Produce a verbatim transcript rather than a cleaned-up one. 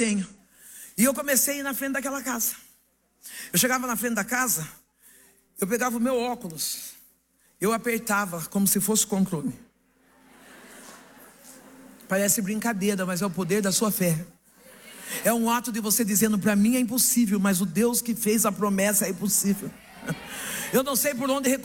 tenho. E eu comecei a ir na frente daquela casa. Eu chegava na frente da casa, eu pegava o meu óculos, eu apertava como se fosse controle. Parece brincadeira, mas é o poder da sua fé. É um ato de você dizendo: para mim é impossível, mas o Deus que fez a promessa é impossível. Eu não sei por onde